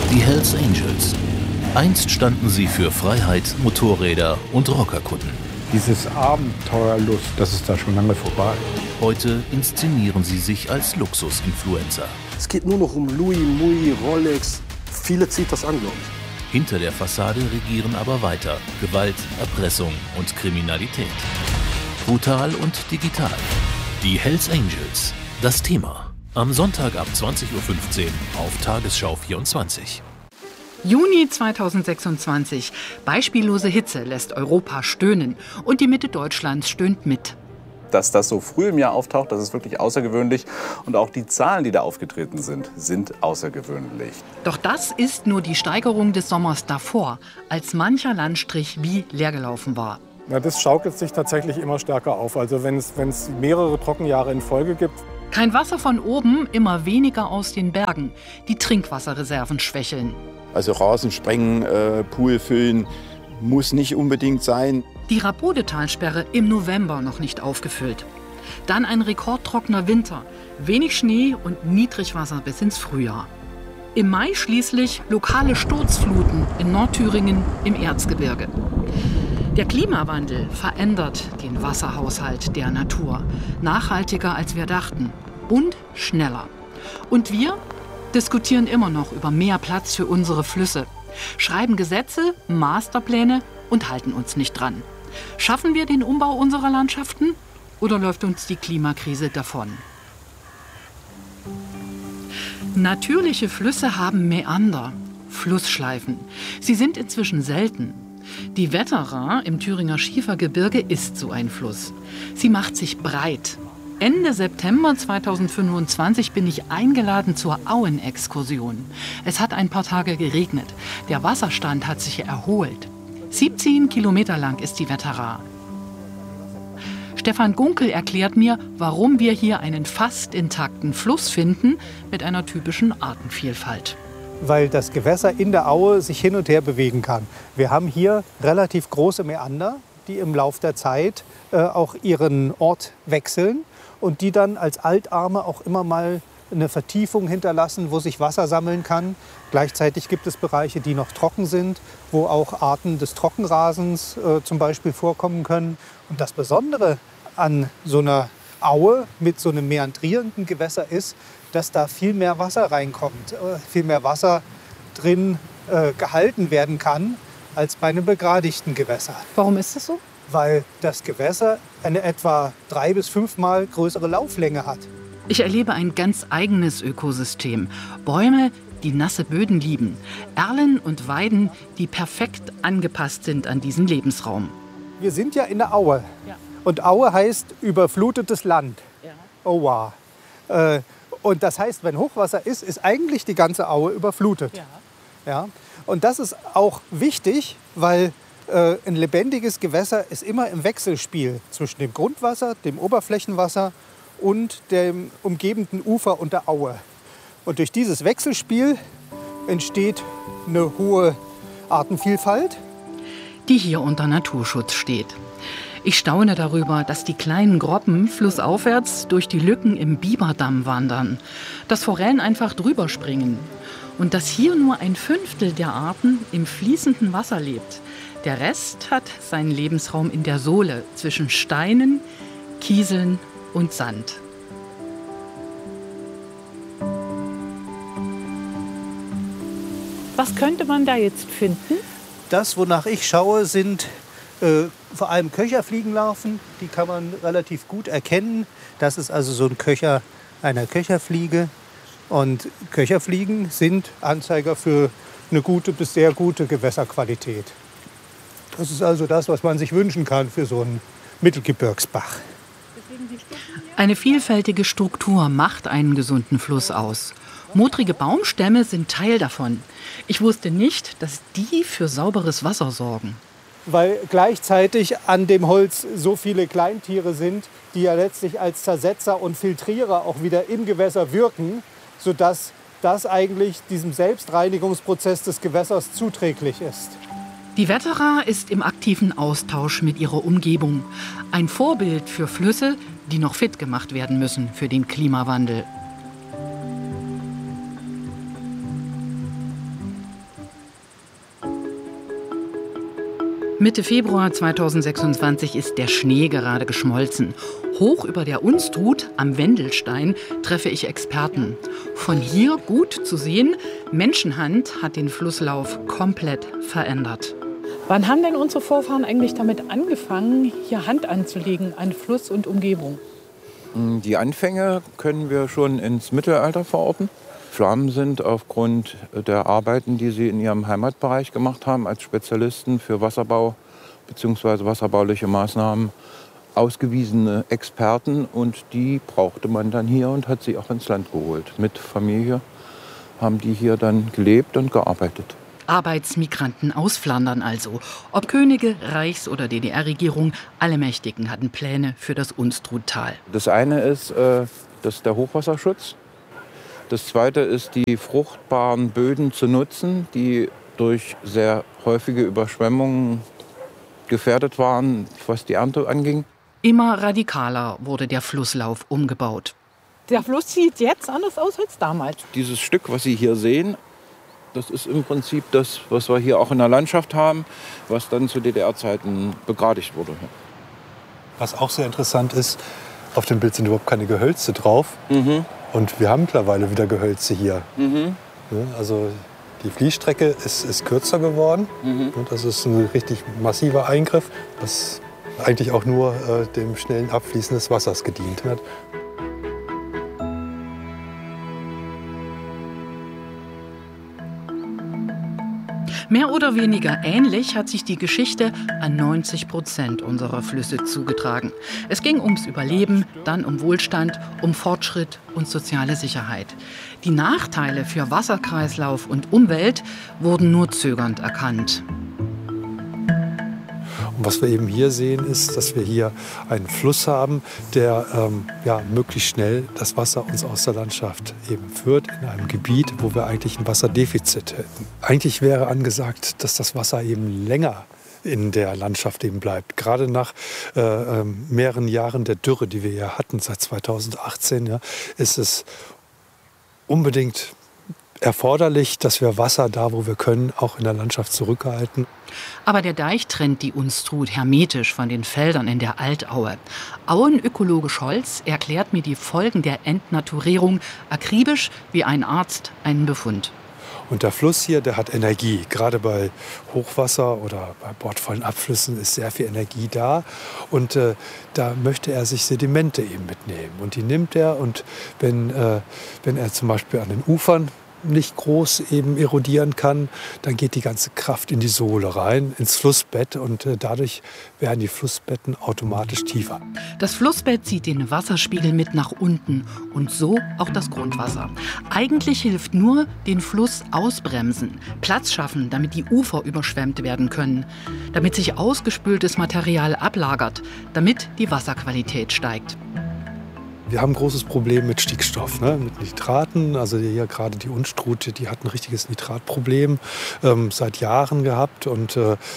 Die Hells Angels. Einst standen sie für Freiheit, Motorräder und Rockerkutten. Dieses Abenteuerlust, das ist da schon lange vorbei. Heute inszenieren sie sich als Luxusinfluencer. Es geht nur noch um Louis, Mui, Rolex. Viele zieht das an, glaube ich. Hinter der Fassade regieren aber weiter Gewalt, Erpressung und Kriminalität. Brutal und digital. Die Hells Angels. Das Thema. Am Sonntag ab 20:15 Uhr auf Tagesschau 24. Juni 2026. Beispiellose Hitze lässt Europa stöhnen und die Mitte Deutschlands stöhnt mit. Dass das so früh im Jahr auftaucht, das ist wirklich außergewöhnlich. Und auch die Zahlen, die da aufgetreten sind außergewöhnlich. Doch das ist nur die Steigerung des Sommers davor, als mancher Landstrich wie leergelaufen war. Ja, das schaukelt sich tatsächlich immer stärker auf. Also wenn es mehrere Trockenjahre in Folge gibt. Kein Wasser von oben, immer weniger aus den Bergen. Die Trinkwasserreserven schwächeln. Also Rasen sprengen, Pool füllen, muss nicht unbedingt sein. Die Rabodetalsperre im November noch nicht aufgefüllt. Dann ein rekordtrockener Winter, wenig Schnee und Niedrigwasser bis ins Frühjahr. Im Mai schließlich lokale Sturzfluten in Nordthüringen im Erzgebirge. Der Klimawandel verändert den Wasserhaushalt der Natur. Nachhaltiger als wir dachten und schneller. Und wir diskutieren immer noch über mehr Platz für unsere Flüsse, schreiben Gesetze, Masterpläne und halten uns nicht dran. Schaffen wir den Umbau unserer Landschaften oder läuft uns die Klimakrise davon? Natürliche Flüsse haben Mäander, Flussschleifen. Sie sind inzwischen selten. Die Wetterer im Thüringer Schiefergebirge ist so ein Fluss. Sie macht sich breit. Ende September 2025 bin ich eingeladen zur Auen-Exkursion. Es hat ein paar Tage geregnet. Der Wasserstand hat sich erholt. 17 Kilometer lang ist die Wetterer. Stefan Gunkel erklärt mir, warum wir hier einen fast intakten Fluss finden mit einer typischen Artenvielfalt. Weil das Gewässer in der Aue sich hin und her bewegen kann. Wir haben hier relativ große Mäander, die im Lauf der Zeit auch ihren Ort wechseln und die dann als Altarme auch immer mal eine Vertiefung hinterlassen, wo sich Wasser sammeln kann. Gleichzeitig gibt es Bereiche, die noch trocken sind, wo auch Arten des Trockenrasens zum Beispiel vorkommen können. Und das Besondere an so einer Aue mit so einem meandrierenden Gewässer ist, dass da viel mehr Wasser reinkommt, viel mehr Wasser drin gehalten werden kann als bei einem begradigten Gewässer. Warum ist das so? Weil das Gewässer eine etwa 3- bis 5-mal größere Lauflänge hat. Ich erlebe ein ganz eigenes Ökosystem. Bäume, die nasse Böden lieben. Erlen und Weiden, die perfekt angepasst sind an diesen Lebensraum. Wir sind ja in der Aue. Ja. Und Aue heißt überflutetes Land. Ja. Owa. Und das heißt, wenn Hochwasser ist, ist eigentlich die ganze Aue überflutet. Ja. Ja? Und das ist auch wichtig, weil ein lebendiges Gewässer ist immer im Wechselspiel zwischen dem Grundwasser, dem Oberflächenwasser und dem umgebenden Ufer und der Aue. Und durch dieses Wechselspiel entsteht eine hohe Artenvielfalt, die hier unter Naturschutz steht. Ich staune darüber, dass die kleinen Groppen flussaufwärts durch die Lücken im Biberdamm wandern, dass Forellen einfach drüber springen und dass hier nur ein Fünftel der Arten im fließenden Wasser lebt. Der Rest hat seinen Lebensraum in der Sohle zwischen Steinen, Kieseln und Sand. Was könnte man da jetzt finden? Das, wonach ich schaue, sind vor allem Köcherfliegenlarven. Die kann man relativ gut erkennen. Das ist also so ein Köcher einer Köcherfliege. Und Köcherfliegen sind Anzeiger für eine gute bis sehr gute Gewässerqualität. Das ist also das, was man sich wünschen kann für so einen Mittelgebirgsbach. Eine vielfältige Struktur macht einen gesunden Fluss aus. Modrige Baumstämme sind Teil davon. Ich wusste nicht, dass die für sauberes Wasser sorgen. Weil gleichzeitig an dem Holz so viele Kleintiere sind, die ja letztlich als Zersetzer und Filtrierer auch wieder im Gewässer wirken, sodass das eigentlich diesem Selbstreinigungsprozess des Gewässers zuträglich ist. Die Wetterer ist im aktiven Austausch mit ihrer Umgebung. Ein Vorbild für Flüsse, die noch fit gemacht werden müssen für den Klimawandel. Mitte Februar 2026 ist der Schnee gerade geschmolzen. Hoch über der Unstrut am Wendelstein treffe ich Experten. Von hier gut zu sehen, Menschenhand hat den Flusslauf komplett verändert. Wann haben denn unsere Vorfahren eigentlich damit angefangen, hier Hand anzulegen an Fluss und Umgebung? Die Anfänge können wir schon ins Mittelalter verorten. Schwaben sind aufgrund der Arbeiten, die sie in ihrem Heimatbereich gemacht haben, als Spezialisten für Wasserbau bzw. wasserbauliche Maßnahmen ausgewiesene Experten. Und die brauchte man dann hier und hat sie auch ins Land geholt. Mit Familie haben die hier dann gelebt und gearbeitet. Arbeitsmigranten aus Flandern also. Ob Könige, Reichs- oder DDR-Regierung, alle Mächtigen hatten Pläne für das Unstruttal. Das eine ist, das ist der Hochwasserschutz. Das zweite ist, die fruchtbaren Böden zu nutzen, die durch sehr häufige Überschwemmungen gefährdet waren, was die Ernte anging. Immer radikaler wurde der Flusslauf umgebaut. Der Fluss sieht jetzt anders aus als damals. Dieses Stück, was Sie hier sehen, das ist im Prinzip das, was wir hier auch in der Landschaft haben, was dann zu DDR-Zeiten begradigt wurde. Was auch sehr interessant ist, auf dem Bild sind überhaupt keine Gehölze drauf. Und wir haben mittlerweile wieder Gehölze hier. Also die Fließstrecke ist kürzer geworden. Das ist ein richtig massiver Eingriff, das eigentlich auch nur dem schnellen Abfließen des Wassers gedient hat. Mehr oder weniger ähnlich hat sich die Geschichte an 90% unserer Flüsse zugetragen. Es ging ums Überleben, dann um Wohlstand, um Fortschritt und soziale Sicherheit. Die Nachteile für Wasserkreislauf und Umwelt wurden nur zögernd erkannt. Und was wir eben hier sehen, ist, dass wir hier einen Fluss haben, der möglichst schnell das Wasser uns aus der Landschaft eben führt, in einem Gebiet, wo wir eigentlich ein Wasserdefizit hätten. Eigentlich wäre angesagt, dass das Wasser eben länger in der Landschaft eben bleibt. Gerade nach mehreren Jahren der Dürre, die wir ja hatten seit 2018, ist es unbedingt erforderlich, dass wir Wasser da, wo wir können, auch in der Landschaft zurückhalten. Aber der Deich trennt die Unstrut hermetisch von den Feldern in der Altaue. Auenökologe Scholz erklärt mir die Folgen der Entnaturierung akribisch wie ein Arzt einen Befund. Und der Fluss hier, der hat Energie. Gerade bei Hochwasser oder bei bordvollen Abflüssen ist sehr viel Energie da. Und da möchte er sich Sedimente eben mitnehmen. Und die nimmt er. Und wenn er zum Beispiel an den Ufern nicht groß eben erodieren kann, dann geht die ganze Kraft in die Sohle rein, ins Flussbett, und dadurch werden die Flussbetten automatisch tiefer. Das Flussbett zieht den Wasserspiegel mit nach unten und so auch das Grundwasser. Eigentlich hilft nur den Fluss ausbremsen, Platz schaffen, damit die Ufer überschwemmt werden können, damit sich ausgespültes Material ablagert, damit die Wasserqualität steigt. Wir haben ein großes Problem mit Stickstoff, mit Nitraten. Also hier gerade die Unstrut, die hat ein richtiges Nitratproblem seit Jahren gehabt. Und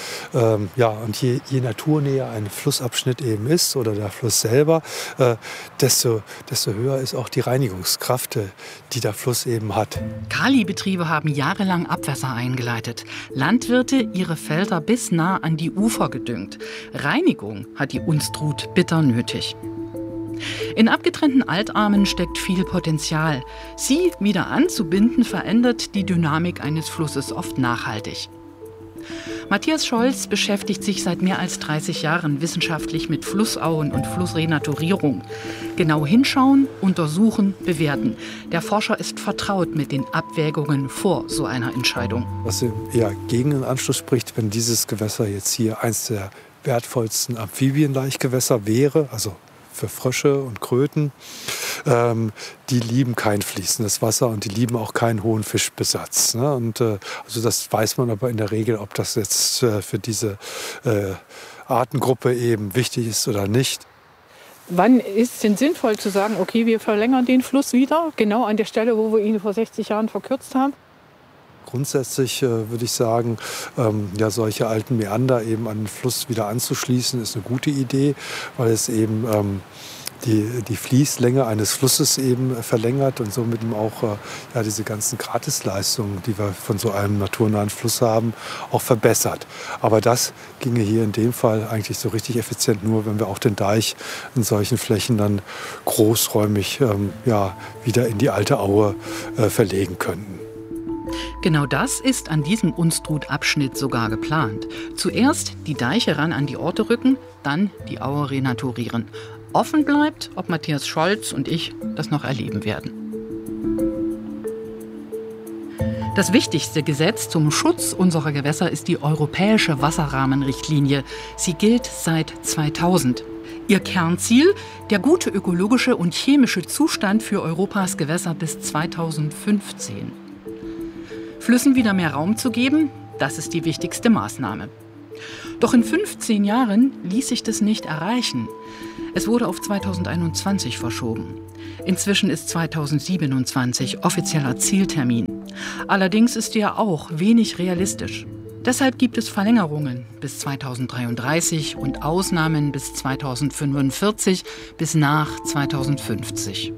je naturnäher ein Flussabschnitt eben ist oder der Fluss selber, desto höher ist auch die Reinigungskraft, die der Fluss eben hat. Kalibetriebe haben jahrelang Abwässer eingeleitet. Landwirte ihre Felder bis nah an die Ufer gedüngt. Reinigung hat die Unstrut bitter nötig. In abgetrennten Altarmen steckt viel Potenzial. Sie wieder anzubinden, verändert die Dynamik eines Flusses oft nachhaltig. Matthias Scholz beschäftigt sich seit mehr als 30 Jahren wissenschaftlich mit Flussauen und Flussrenaturierung. Genau hinschauen, untersuchen, bewerten. Der Forscher ist vertraut mit den Abwägungen vor so einer Entscheidung. Was eher gegen den Anschluss spricht, wenn dieses Gewässer jetzt hier eins der wertvollsten Amphibienlaichgewässer wäre, also für Frösche und Kröten, die lieben kein fließendes Wasser und die lieben auch keinen hohen Fischbesatz. Und also das weiß man aber in der Regel, ob das jetzt für diese Artengruppe eben wichtig ist oder nicht. Wann ist es denn sinnvoll zu sagen, okay, wir verlängern den Fluss wieder, genau an der Stelle, wo wir ihn vor 60 Jahren verkürzt haben? Grundsätzlich würde ich sagen, solche alten Mäander eben an den Fluss wieder anzuschließen, ist eine gute Idee, weil es eben die Fließlänge eines Flusses eben verlängert und somit auch diese ganzen Gratisleistungen, die wir von so einem naturnahen Fluss haben, auch verbessert. Aber das ginge hier in dem Fall eigentlich so richtig effizient nur, wenn wir auch den Deich in solchen Flächen dann großräumig wieder in die alte Aue verlegen könnten. Genau das ist an diesem Unstrut-Abschnitt sogar geplant. Zuerst die Deiche ran an die Orte rücken, dann die Aue renaturieren. Offen bleibt, ob Matthias Scholz und ich das noch erleben werden. Das wichtigste Gesetz zum Schutz unserer Gewässer ist die Europäische Wasserrahmenrichtlinie. Sie gilt seit 2000. Ihr Kernziel: der gute ökologische und chemische Zustand für Europas Gewässer bis 2015. Flüssen wieder mehr Raum zu geben, das ist die wichtigste Maßnahme. Doch in 15 Jahren ließ sich das nicht erreichen. Es wurde auf 2021 verschoben. Inzwischen ist 2027 offizieller Zieltermin. Allerdings ist der auch wenig realistisch. Deshalb gibt es Verlängerungen bis 2033 und Ausnahmen bis 2045 bis nach 2050.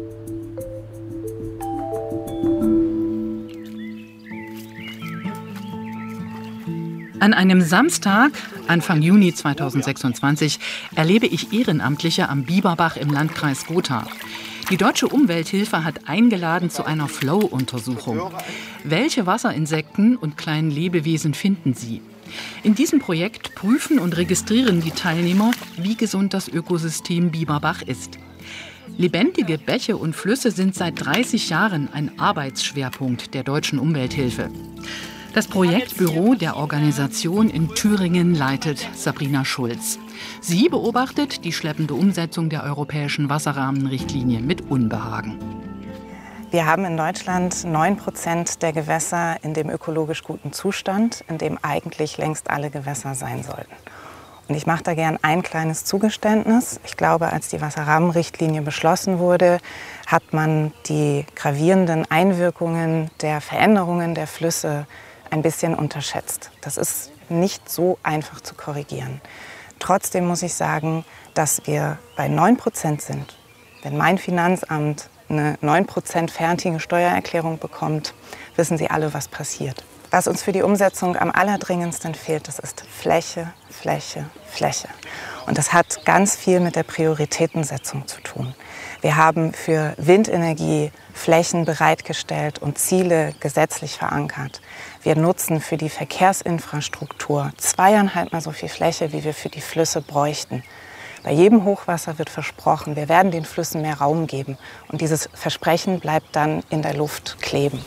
An einem Samstag, Anfang Juni 2026, erlebe ich Ehrenamtliche am Bieberbach im Landkreis Gotha. Die Deutsche Umwelthilfe hat eingeladen zu einer Flow-Untersuchung. Welche Wasserinsekten und kleinen Lebewesen finden sie? In diesem Projekt prüfen und registrieren die Teilnehmer, wie gesund das Ökosystem Bieberbach ist. Lebendige Bäche und Flüsse sind seit 30 Jahren ein Arbeitsschwerpunkt der Deutschen Umwelthilfe. Das Projektbüro der Organisation in Thüringen leitet Sabrina Schulz. Sie beobachtet die schleppende Umsetzung der Europäischen Wasserrahmenrichtlinie mit Unbehagen. Wir haben in Deutschland 9% der Gewässer in dem ökologisch guten Zustand, in dem eigentlich längst alle Gewässer sein sollten. Und ich mache da gern ein kleines Zugeständnis. Ich glaube, als die Wasserrahmenrichtlinie beschlossen wurde, hat man die gravierenden Einwirkungen der Veränderungen der Flüsse ein bisschen unterschätzt. Das ist nicht so einfach zu korrigieren. Trotzdem muss ich sagen, dass wir bei 9% sind. Wenn mein Finanzamt eine 9% fertige Steuererklärung bekommt, wissen Sie alle, was passiert. Was uns für die Umsetzung am allerdringendsten fehlt, das ist Fläche, Fläche, Fläche. Und das hat ganz viel mit der Prioritätensetzung zu tun. Wir haben für Windenergie Flächen bereitgestellt und Ziele gesetzlich verankert. Wir nutzen für die Verkehrsinfrastruktur 2,5 Mal so viel Fläche, wie wir für die Flüsse bräuchten. Bei jedem Hochwasser wird versprochen, wir werden den Flüssen mehr Raum geben. Und dieses Versprechen bleibt dann in der Luft kleben.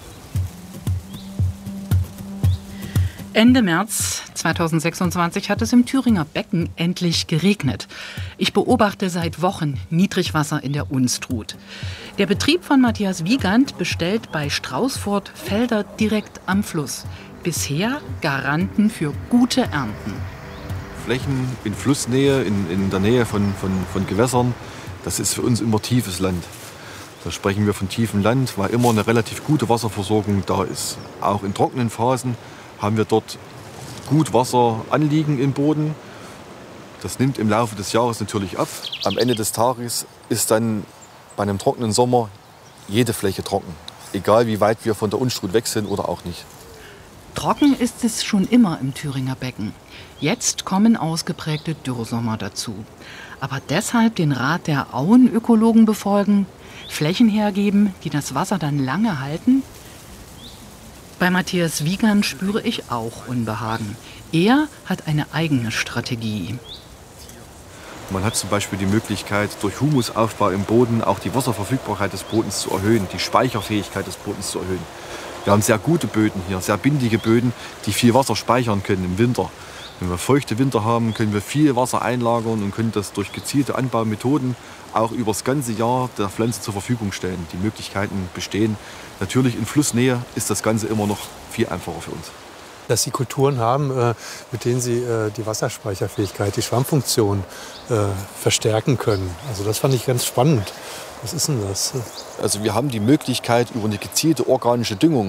Ende März 2026 hat es im Thüringer Becken endlich geregnet. Ich beobachte seit Wochen Niedrigwasser in der Unstrut. Der Betrieb von Matthias Wiegand bestellt bei Straußfurt Felder direkt am Fluss. Bisher Garanten für gute Ernten. Flächen in Flussnähe, in der Nähe von Gewässern, das ist für uns immer tiefes Land. Da sprechen wir von tiefem Land, weil immer eine relativ gute Wasserversorgung da ist. Auch in trockenen Phasen haben wir dort gut Wasser anliegen im Boden. Das nimmt im Laufe des Jahres natürlich ab. Am Ende des Tages ist dann bei einem trockenen Sommer jede Fläche trocken. Egal wie weit wir von der Unstrut weg sind oder auch nicht. Trocken ist es schon immer im Thüringer Becken. Jetzt kommen ausgeprägte Dürrsommer dazu. Aber deshalb den Rat der Auenökologen befolgen, Flächen hergeben, die das Wasser dann lange halten? Bei Matthias Wiegand spüre ich auch Unbehagen. Er hat eine eigene Strategie. Man hat zum Beispiel die Möglichkeit, durch Humusaufbau im Boden auch die Wasserverfügbarkeit des Bodens zu erhöhen, die Speicherfähigkeit des Bodens zu erhöhen. Wir haben sehr gute Böden hier, sehr bindige Böden, die viel Wasser speichern können im Winter. Wenn wir feuchte Winter haben, können wir viel Wasser einlagern und können das durch gezielte Anbaumethoden auch über das ganze Jahr der Pflanze zur Verfügung stellen. Die Möglichkeiten bestehen. Natürlich in Flussnähe ist das Ganze immer noch viel einfacher für uns. Dass Sie Kulturen haben, mit denen Sie die Wasserspeicherfähigkeit, die Schwammfunktion verstärken können. Also das fand ich ganz spannend. Was ist denn das? Also wir haben die Möglichkeit, über eine gezielte organische Düngung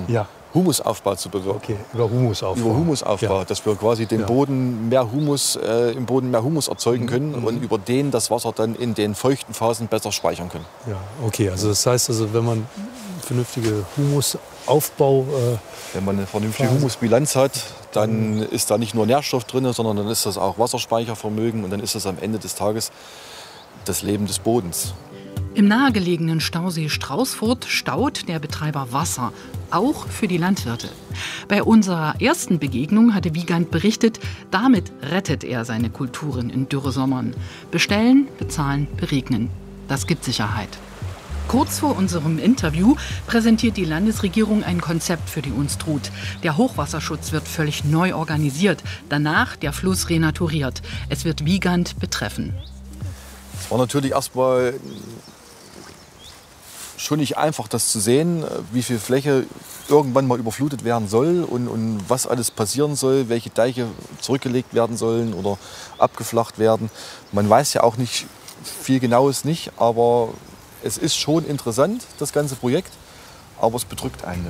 Humusaufbau zu bewirken. Okay, über Humusaufbau. Über Humusaufbau, Ja. dass wir quasi den Boden mehr Humus, im Boden mehr Humus erzeugen können und über den das Wasser dann in den feuchten Phasen besser speichern können. Ja, okay, also das heißt, also, wenn man vernünftige Humusaufbau Wenn man eine vernünftige Humusbilanz hat, dann ist da nicht nur Nährstoff drin, sondern dann ist das auch Wasserspeichervermögen und dann ist das am Ende des Tages das Leben des Bodens. Im nahegelegenen Stausee Straußfurt staut der Betreiber Wasser, auch für die Landwirte. Bei unserer ersten Begegnung hatte Wiegand berichtet, damit rettet er seine Kulturen in Dürresommern. Bestellen, bezahlen, beregnen. Das gibt Sicherheit. Kurz vor unserem Interview präsentiert die Landesregierung ein Konzept für die Unstrut. Der Hochwasserschutz wird völlig neu organisiert, danach der Fluss renaturiert. Es wird Wiegand betreffen. Es war natürlich erstmal schon nicht einfach, das zu sehen, wie viel Fläche irgendwann mal überflutet werden soll und was alles passieren soll, welche Deiche zurückgelegt werden sollen oder abgeflacht werden. Man weiß ja auch nicht viel Genaues nicht, aber es ist schon interessant, das ganze Projekt, aber es bedrückt einen.